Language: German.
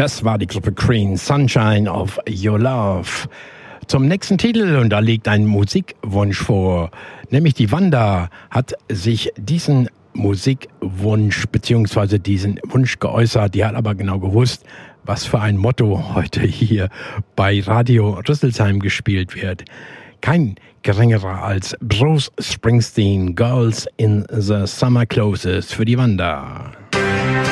Das war die Gruppe Cream, Sunshine of Your Love. Zum nächsten Titel, und da liegt ein Musikwunsch vor, nämlich die Wanda hat sich diesen Musikwunsch bzw. diesen Wunsch geäußert. Die hat aber genau gewusst, was für ein Motto heute hier bei Radio Rüsselsheim gespielt wird. Kein geringerer als Bruce Springsteen, Girls in the Summer Clothes für die Wanda.